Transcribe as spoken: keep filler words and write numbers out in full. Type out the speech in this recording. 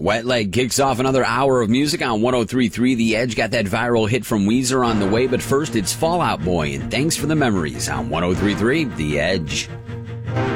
Wet Leg kicks off another hour of music on one oh three point three The Edge. Got that viral hit from Weezer on the way, but first it's Fall Out Boy and Thanks for the Memories on one oh three point three The Edge.